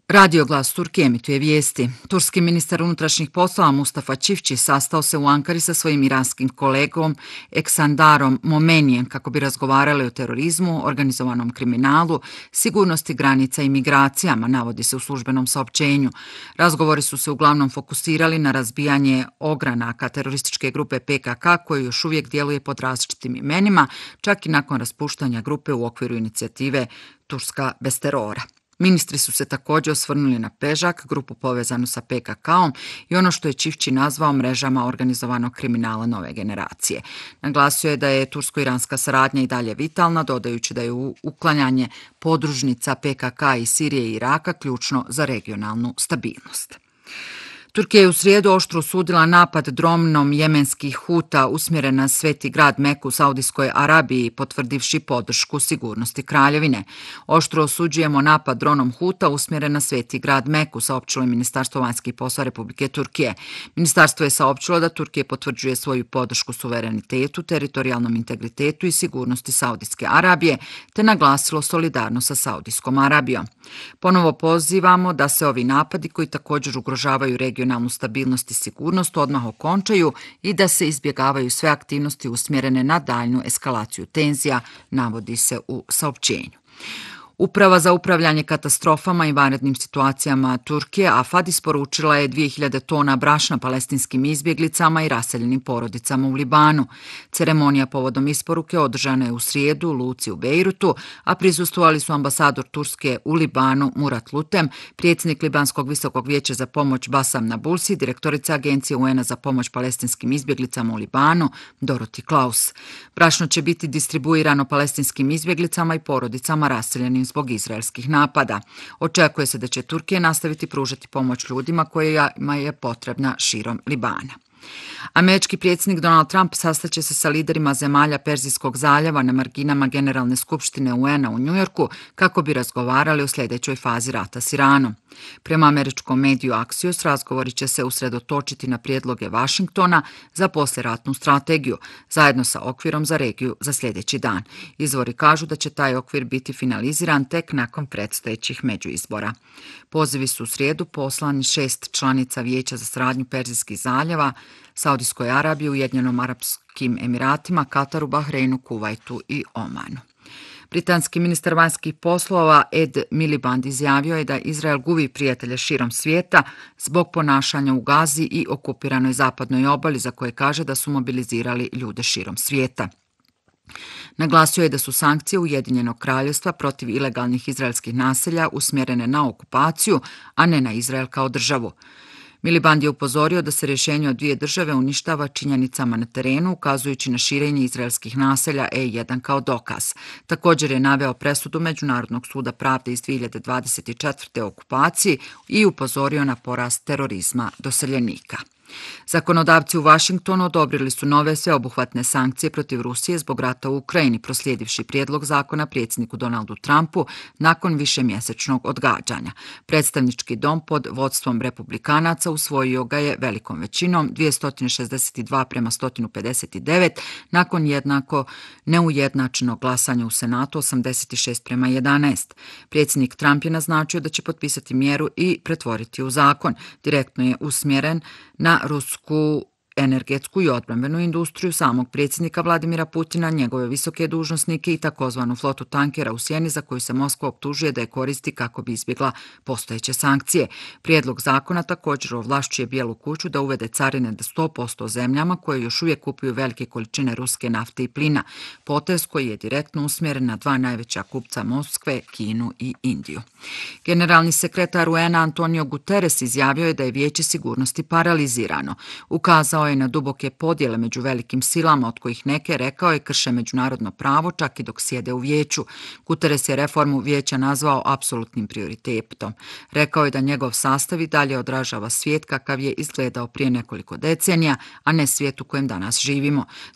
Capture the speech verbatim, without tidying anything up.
Radio Glas Turske emituje vijesti. Turski ministar unutrašnjih poslova Mustafa Čivči sastao se u Ankari sa svojim iranskim kolegom Eksandarom Momenijem kako bi razgovarali o terorizmu, organizovanom kriminalu, sigurnosti granica i migracijama, navodi se u službenom saopćenju. Razgovori su se uglavnom fokusirali na razbijanje ogranaka terorističke grupe P K K koji još uvijek djeluje pod različitim imenima, čak i nakon raspuštanja grupe u okviru inicijative Turska bez terora. Ministri su se također osvrnuli na Pežak, grupu povezanu sa P K K-om i ono što je Čivči nazvao mrežama organizovanog kriminala nove generacije. Naglasio je da je tursko-iranska saradnja i dalje vitalna, dodajući da je uklanjanje podružnica P K K iz Sirije i Iraka ključno za regionalnu stabilnost. Turkija je u srijedu oštro osudila napad dronom jemenskih Huta usmjeren na sveti grad Meku u Saudijskoj Arabiji, potvrdivši podršku sigurnosti kraljevine. Oštro osuđujemo napad dronom Huta usmjeren na sveti grad Meku, saopćilo je Ministarstvo vanjskih poslova Republike Turkije. Ministarstvo je saopćilo da Turkija potvrđuje svoju podršku suverenitetu, teritorijalnom integritetu i sigurnosti Saudijske Arabije, te naglasilo solidarnost sa Saudijskom Arabijom. Ponovo pozivamo da se ovi napadi, koji također ugrožavaju regionalnu stabilnost i sigurnost, odmah okončaju i da se izbjegavaju sve aktivnosti usmjerene na daljnju eskalaciju tenzija, navodi se u saopćenju. Uprava za upravljanje katastrofama i vanrednim situacijama Turkije, AFAD, isporučila je dvije hiljade tona brašna palestinskim izbjeglicama i raseljenim porodicama u Libanu. Ceremonija povodom isporuke održana je u srijedu u luci u Bejrutu, a prisustvovali su ambasador Turske u Libanu Murat Lutem, predsjednik Libanskog visokog vijeća za pomoć Basam Nabulsi, direktorica Agencije U N-a za pomoć palestinskim izbjeglicama u Libanu Dorothy Klaus. Brašno će biti distribuirano palestinskim izbjeglicama i porodicama raseljenim zbog izraelskih napada. Očekuje se da će Turkija nastaviti pružati pomoć ljudima kojima je potrebna širom Libana. Američki predsjednik Donald Trump sastaće se sa liderima zemalja Perzijskog zaljeva na marginama Generalne skupštine U N-a u Njujorku kako bi razgovarali o sljedećoj fazi rata s Iranom. Prema američkom mediju Axios, razgovori će se usredotočiti na prijedloge Washingtona za poslijeratnu strategiju, zajedno sa okvirom za regiju za sljedeći dan. Izvori kažu da će taj okvir biti finaliziran tek nakon predstojećih međuizbora. Pozivi su u srijedu poslani šest članica Vijeća za saradnju Perzijskih zaljeva, Saudijskoj Arabiji, Ujedinjenim Arapskim Emiratima, Kataru, Bahreinu, Kuvajtu i Omanu. Britanski ministar vanjskih poslova Ed Miliband izjavio je da Izrael gubi prijatelje širom svijeta zbog ponašanja u Gazi i okupiranoj zapadnoj obali, za koje kaže da su mobilizirali ljude širom svijeta. Naglasio je da su sankcije Ujedinjenog kraljevstva protiv ilegalnih izraelskih naselja usmjerene na okupaciju, a ne na Izrael kao državu. Miliband je upozorio da se rješenje od dvije države uništava činjenicama na terenu, ukazujući na širenje izraelskih naselja E jedan kao dokaz. Također je naveo presudu Međunarodnog suda pravde iz dvije hiljade dvadeset četvrte o okupaciji i upozorio na porast terorizma doseljenika. Zakonodavci u Washingtonu odobrili su nove sveobuhvatne sankcije protiv Rusije zbog rata u Ukrajini, proslijedivši prijedlog zakona predsjedniku Donaldu Trumpu nakon višemjesečnog odgađanja. Predstavnički dom pod vodstvom republikanaca usvojio ga je velikom većinom dvjesto šezdeset dva prema sto pedeset devet nakon jednako neujednačenog glasanja u Senatu osamdeset šest prema jedanaest. Predsjednik Trump je naznačio da će potpisati mjeru i pretvoriti u zakon. Direktno je usmjeren na rusku energetsku i odbrambenu industriju samog predsjednika Vladimira Putina, njegove visoke dužnosnike i takozvanu flotu tankera u sjeni za koju se Moskva optužuje da je koristi kako bi izbjegla postojeće sankcije. Prijedlog zakona također ovlašćuje Bijelu kuću da uvede carine do sto posto zemljama koje još uvijek kupuju velike količine ruske nafte i plina, potez koji je direktno usmjeren na dva najveća kupca Moskve, Kinu i Indiju. Generalni sekretar U N-a Antonio Guterres izjavio je da je Vijeće sigurnosti paralizirano. Ukazao je na duboke podjele među velikim silama, od kojih neke, rekao je, krše međunarodno pravo čak i dok sjede u vijeću. Guterres je reformu vijeća nazvao apsolutnim prioritetom. Rekao je da njegov sastav i dalje odražava svijet kakav je izgledao prije nekoliko decenija, a ne svijet u kojem danas živimo.